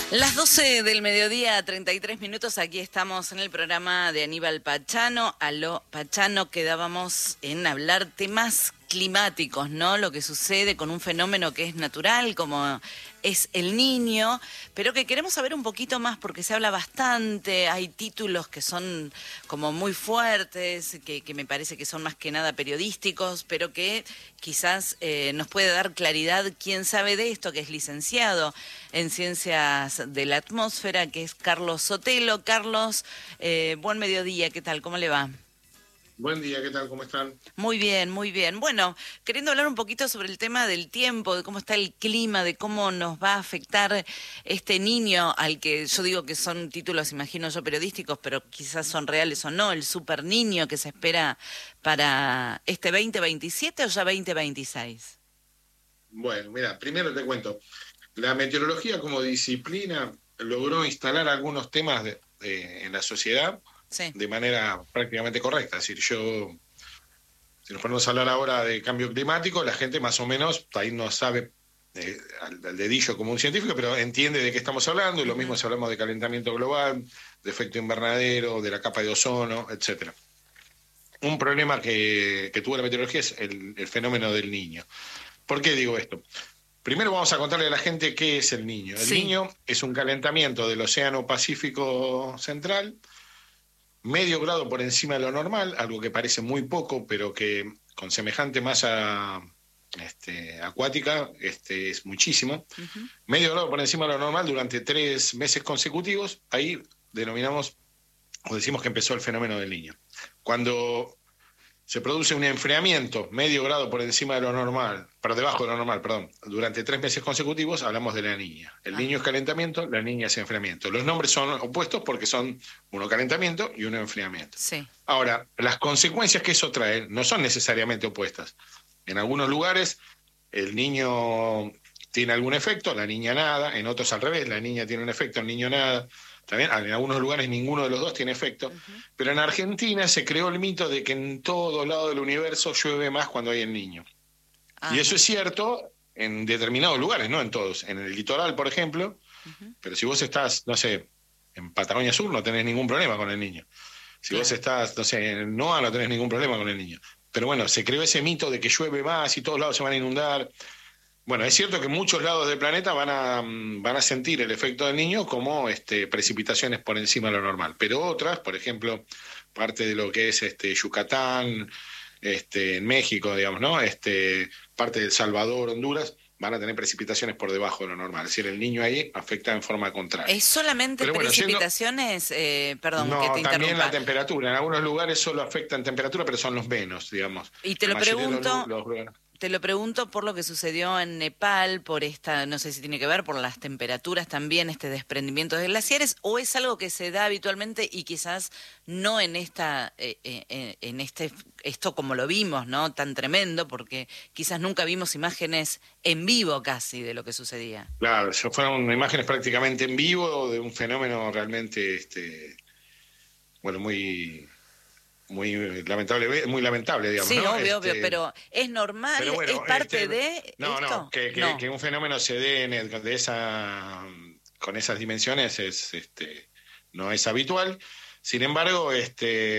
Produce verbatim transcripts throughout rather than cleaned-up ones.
Las doce del mediodía, treinta y tres minutos, aquí estamos en el programa de Aníbal Pachano. Aló, Pachano, quedábamos en hablar temas climáticos, ¿no? Lo que sucede con un fenómeno que es natural, como es el Niño, pero que queremos saber un poquito más porque se habla bastante, hay títulos que son como muy fuertes, que, que me parece que son más que nada periodísticos, pero que quizás eh, nos puede dar claridad quién sabe de esto, que es licenciado en Ciencias de la Atmósfera, que es Carlos Sotelo. Carlos, eh, buen mediodía, ¿qué tal? ¿Cómo le va? Buen día, ¿qué tal? ¿Cómo están? Muy bien, muy bien. Bueno, queriendo hablar un poquito sobre el tema del tiempo, de cómo está el clima, de cómo nos va a afectar este Niño, al que yo digo que son títulos, imagino yo, periodísticos, pero quizás son reales o no, el super niño que se espera para este veinte veintisiete o ya veinte veintiséis. Bueno, mira, primero te cuento. La meteorología como disciplina logró instalar algunos temas de- de- en la sociedad Sí. de manera prácticamente correcta. Es decir, yo, si nos ponemos a hablar ahora de cambio climático, la gente más o menos, ahí no sabe eh, al, al dedillo como un científico, pero entiende de qué estamos hablando, y lo mismo Ujú. si hablamos de calentamiento global, de efecto invernadero, de la capa de ozono, etcétera. Un problema que, que tuvo la meteorología es el, el fenómeno del Niño. ¿Por qué digo esto? Primero vamos a contarle a la gente qué es el Niño. El Sí. Niño es un calentamiento del Océano Pacífico Central, medio grado por encima de lo normal, algo que parece muy poco, pero que con semejante masa este, acuática este, es muchísimo. Ujú. Medio grado por encima de lo normal durante tres meses consecutivos, ahí denominamos o decimos que empezó el fenómeno del Niño. Cuando se produce un enfriamiento medio grado por encima de lo normal, por debajo de lo normal, perdón, durante tres meses consecutivos, hablamos de la niña. El niño es Ajá. calentamiento, la niña es enfriamiento. Los nombres son opuestos porque son uno calentamiento y uno enfriamiento. Sí. Ahora, las consecuencias que eso trae no son necesariamente opuestas. En algunos lugares el niño tiene algún efecto, la niña nada, en otros al revés, la niña tiene un efecto, el niño nada. También en algunos lugares ninguno de los dos tiene efecto, Ujú. pero en Argentina se creó el mito de que en todo lado del universo llueve más cuando hay el Niño. Y eso Ajá. es cierto en determinados lugares, no en todos. En el litoral, por ejemplo, Ujú. pero si vos estás, no sé, en Patagonia Sur no tenés ningún problema con el Niño. Si vos Claro. estás, no sé, en NOA no tenés ningún problema con el Niño. Pero bueno, se creó ese mito de que llueve más y todos lados se van a inundar. Bueno, es cierto que muchos lados del planeta van a, mm, van a sentir el efecto del Niño como este, precipitaciones por encima de lo normal, pero otras, por ejemplo, parte de lo que es este, Yucatán, este, en México, digamos, ¿no? Este, parte de El Salvador, Honduras, van a tener precipitaciones por debajo de lo normal. Es decir, el Niño ahí afecta en forma contraria. ¿Es solamente Pero bueno, yendo... precipitaciones? Eh, perdón que te No, también la interrumpa. temperatura. En algunos lugares solo afecta en temperatura, pero son los menos, digamos. Y te La lo mayoría de los, lu- pregunto, los lugares. te lo pregunto por lo que sucedió en Nepal, por esta, no sé si tiene que ver, por las temperaturas también, este desprendimiento de glaciares, o es algo que se da habitualmente y quizás no en esta, eh, eh, en este, esto como lo vimos, ¿no? Tan tremendo, porque quizás nunca vimos imágenes en vivo casi de lo que sucedía. Claro, eso fueron imágenes prácticamente en vivo de un fenómeno realmente, este, bueno, muy, muy lamentable, muy lamentable, digamos, Sí, ¿no? obvio, obvio, Este, pero ¿es pero normal? ¿Es bueno, parte este, de no, no, esto? que, que, No. que un fenómeno se dé en el- de esa, con esas dimensiones es, este, no es habitual. Sin embargo, este,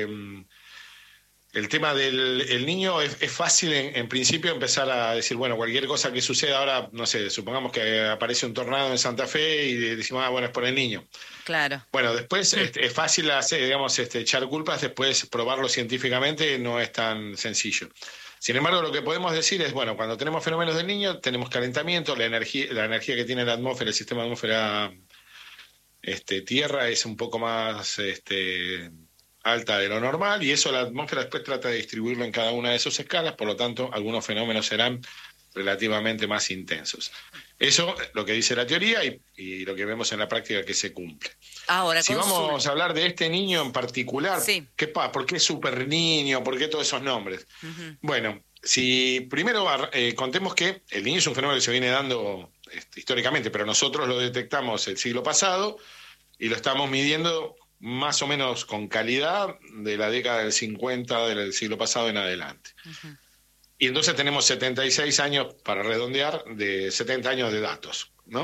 el tema del el niño es, es fácil en, en principio empezar a decir, bueno, cualquier cosa que suceda ahora, no sé, supongamos que aparece un tornado en Santa Fe y decimos, ah, bueno, es por el niño. Claro. Bueno, después este, es fácil hacer, digamos, este, echar culpas, después probarlo científicamente no es tan sencillo. Sin embargo, lo que podemos decir es, bueno, cuando tenemos fenómenos del niño, tenemos calentamiento, la energía, la energía que tiene la atmósfera, el sistema de atmósfera este, Tierra es un poco más este, alta de lo normal, y eso la atmósfera después trata de distribuirlo en cada una de sus escalas, por lo tanto, algunos fenómenos serán relativamente más intensos. Eso es lo que dice la teoría y, y lo que vemos en la práctica que se cumple. Ahora, Si vamos a consulta. hablar de este niño en particular, Sí. ¿qué pasa? ¿Por qué super niño? ¿Por qué todos esos nombres? Ujú. Bueno, si primero eh, contemos que el niño es un fenómeno que se viene dando este, históricamente, pero nosotros lo detectamos el siglo pasado y lo estamos midiendo más o menos con calidad de la década del cincuenta del siglo pasado en adelante. Ujú. Y entonces tenemos setenta y seis años, para redondear, de setenta años de datos, ¿no?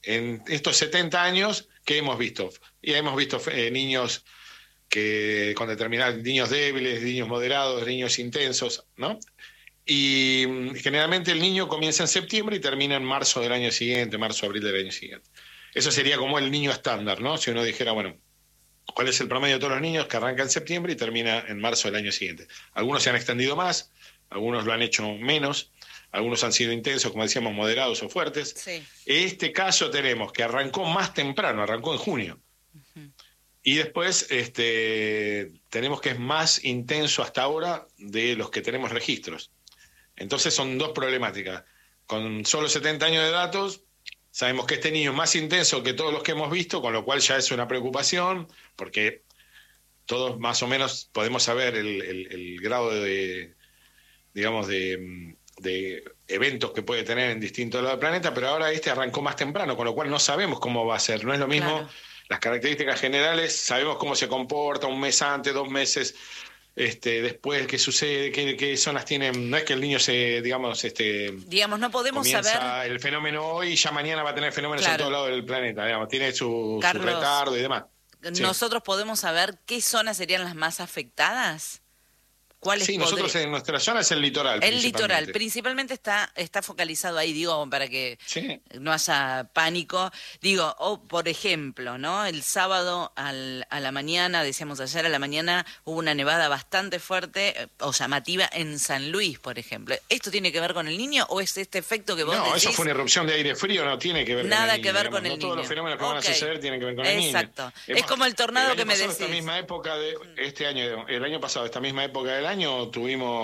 en estos setenta años, ¿qué hemos visto? Y hemos visto eh, niños que con determinados, niños débiles, niños moderados, niños intensos, ¿no? Y mm, generalmente el niño comienza en septiembre y termina en marzo del año siguiente, marzo, abril del año siguiente. Eso sería como el niño estándar, ¿no? Si uno dijera, bueno, ¿cuál es el promedio de todos los niños? Que arranca en septiembre y termina en marzo del año siguiente. Algunos se han extendido más, algunos lo han hecho menos, algunos han sido intensos, como decíamos, moderados o fuertes. Sí. En este caso tenemos que arrancó más temprano, arrancó en junio. Uh-huh. Y después este, tenemos que es más intenso hasta ahora de los que tenemos registros. Entonces son dos problemáticas. Con solo setenta años de datos, sabemos que este niño es más intenso que todos los que hemos visto, con lo cual ya es una preocupación, porque todos más o menos podemos saber el, el, el grado de, digamos, de, de eventos que puede tener en distintos lados del planeta, pero ahora este arrancó más temprano, con lo cual no sabemos cómo va a ser. No es lo mismo, claro. Las características generales, sabemos cómo se comporta un mes antes, dos meses este, después, qué sucede, qué, qué zonas tienen. No es que el niño se, digamos, este, digamos, no podemos saber el fenómeno hoy y ya mañana va a tener fenómenos, claro, en todos lados del planeta, digamos, tiene su, Carlos, su retardo y demás. ¿Nosotros sí. podemos saber qué zonas serían las más afectadas? Sí, podré... nosotros en nuestra zona es el litoral. El litoral, principalmente está, está focalizado ahí, digo, para que sí. no haya pánico. Digo, o por ejemplo, ¿no? El sábado al, a la mañana, decíamos ayer a la mañana, hubo una nevada bastante fuerte o llamativa en San Luis, por ejemplo. ¿Esto tiene que ver con el niño o es este efecto que vos no, decís? No, eso fue una erupción de aire frío, no tiene que ver Nada con el niño. Nada que ver digamos. con el no niño. Todos los fenómenos que okay. van a suceder tienen que ver con el niño. Exacto. Hemos, es como el tornado el que me pasado, decís. Esta misma época de este año, el año pasado, esta misma época del año, tuvimos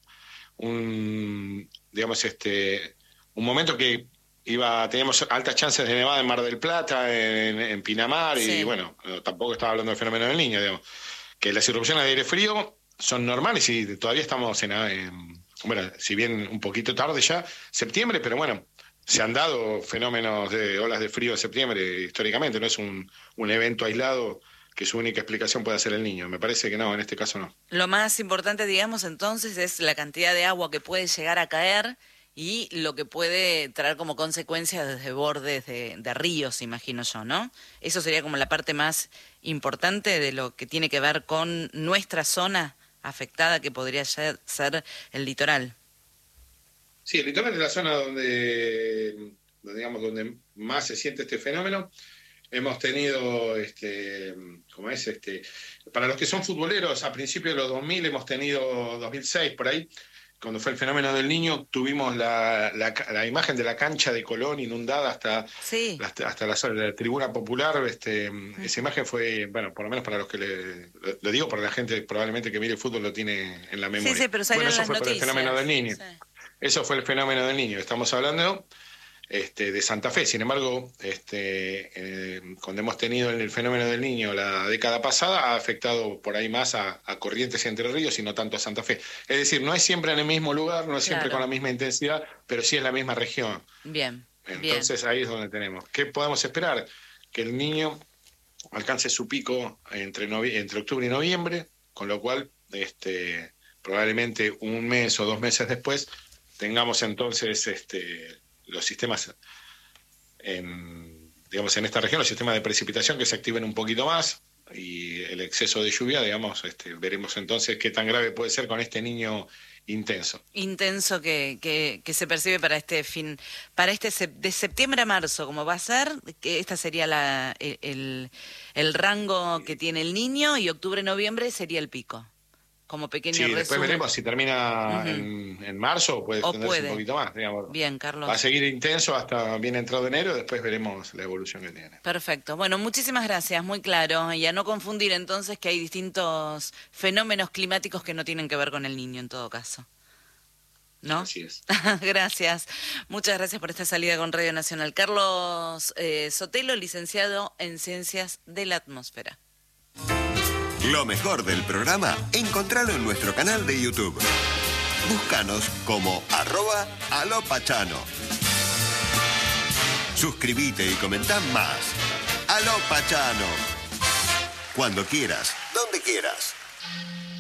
un, digamos, este, un momento que iba, teníamos altas chances de nevada en Mar del Plata, en, en Pinamar, sí. y bueno, tampoco estaba hablando del fenómeno del niño, digamos, que las erupciones de aire frío son normales y todavía estamos en, en bueno, si bien un poquito tarde ya, septiembre, pero bueno, se han dado fenómenos de olas de frío en septiembre históricamente, no es un, un evento aislado que su única explicación puede ser el niño. Me parece que no, en este caso no. Lo más importante, digamos, entonces, es la cantidad de agua que puede llegar a caer y lo que puede traer como consecuencia desde bordes de, de ríos, imagino yo, ¿no? Eso sería como la parte más importante de lo que tiene que ver con nuestra zona afectada, que podría ser, ser el litoral. Sí, el litoral es la zona donde, digamos, donde más se siente este fenómeno. Hemos tenido, este, ¿cómo es? Este, para los que son futboleros, a principios de los dos mil hemos tenido, dos mil seis por ahí, cuando fue el fenómeno del Niño, tuvimos la, la, la imagen de la cancha de Colón inundada hasta, sí. hasta, hasta la, la tribuna popular. Este, uh-huh. Esa imagen fue, bueno, por lo menos para los que le, lo, lo digo, para la gente probablemente que mire el fútbol lo tiene en la memoria. Sí, sí, pero bueno, eso las fue noticias. por el fenómeno del Niño. Sí. Eso fue el fenómeno del Niño. Estamos hablando Este, de Santa Fe. Sin embargo, este, eh, cuando hemos tenido el fenómeno del Niño la década pasada, ha afectado por ahí más a, a Corrientes y Entre Ríos y no tanto a Santa Fe. Es decir, no es siempre en el mismo lugar, no es siempre claro. con la misma intensidad, pero sí es la misma región. Bien. Entonces bien. ahí es donde tenemos. ¿Qué podemos esperar? Que el Niño alcance su pico entre, novie- entre octubre y noviembre, con lo cual este, probablemente un mes o dos meses después tengamos entonces este, los sistemas en, digamos, en esta región, los sistemas de precipitación que se activen un poquito más y el exceso de lluvia, digamos, este, veremos entonces qué tan grave puede ser con este Niño intenso. Intenso que, que, que se percibe para este fin, para este sep- de septiembre a marzo, como va a ser, que esta sería la, el, el rango que tiene el Niño y octubre-noviembre sería el pico. Como pequeño sí, resumen. Después veremos si termina uh-huh. en, en marzo o puede o extenderse puede. un poquito más. Digamos. Bien, Carlos. Va a seguir intenso hasta bien entrado enero, después veremos la evolución que tiene. Perfecto. Bueno, muchísimas gracias, muy claro. Y a no confundir entonces que hay distintos fenómenos climáticos que no tienen que ver con el Niño en todo caso. ¿No? Así es. Gracias. Muchas gracias por esta salida con Radio Nacional. Carlos eh, Sotelo, licenciado en Ciencias de la Atmósfera. Lo mejor del programa, encontralo en nuestro canal de YouTube. Búscanos como arroba alopachano. Suscríbete y comentá más. Alopachano. Cuando quieras, donde quieras.